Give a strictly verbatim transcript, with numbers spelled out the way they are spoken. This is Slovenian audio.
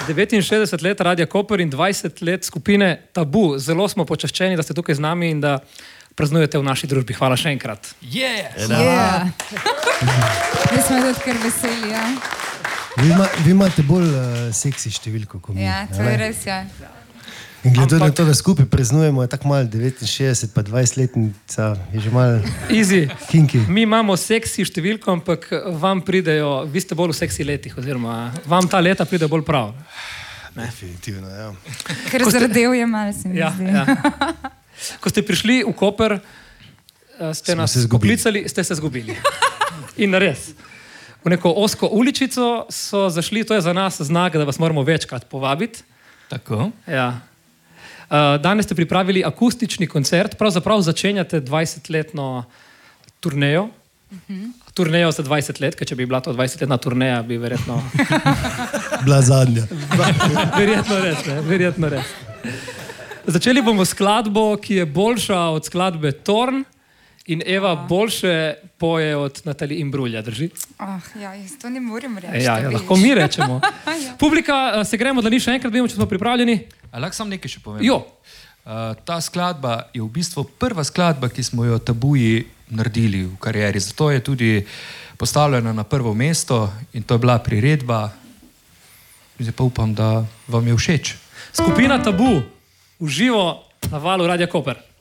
devetinšestdeset let Radia Koper in dvajset let skupine Tabu. Zelo smo počaščeni, da ste tukaj z nami in da praznujete v naši družbi. Hvala še enkrat. Yes. Yeah. Mi smo tudi kar veseli, ja. Vi, ima, vi imate bolj uh, seksi številko kot mi. Ja, to je res, ja. In glede na to, da skupaj praznujemo, je tako malo devetinšestdeset pa dvajsetletnica, je že malo Easy. kinky. Mi imamo seksi številko, ampak vam pridejo, vi ste bolj v seksi letih, oziroma vam ta leta pride bolj prav. Definitivno, ja. Ker zardel je malo, se mi Ja, zdi. ja. Ko ste prišli v Koper, ste Smo nas se zgubili. poklicali, ste se zgubili. In res. V neko osko uličico so zašli, to je za nas znak, da vas moramo večkrat povabiti. Tako. Ja. Uh, danes ste pripravili akustični koncert, pravzaprav začenjate dvajsetletno turnejo. Uh-huh. Turnejo za dvajset let, ker če bi bila to dvajsetletna turneja, bi verjetno... Bila zadnja. verjetno res, ne? Verjetno res. Začeli bomo skladbo, ki je boljša od skladbe Torn in Eva oh. boljše poje od Natalije Imbruglia, drži? Oh, ja, jaz to ne morem reči. Ja, ja, lahko mi rečemo. ja. Publika, se gremo, da ni še enkrat, vidimo, če smo pripravljeni. A lahko sam nekaj še povem? Jo. Uh, ta skladba je v bistvu prva skladba, ki smo jo Tabuji naredili v karieri. Zato je tudi postavljena na prvo mesto in to je bila priredba. Zdaj pa upam, da vam je všeč. Skupina Tabu v živo na valu Radia Koper.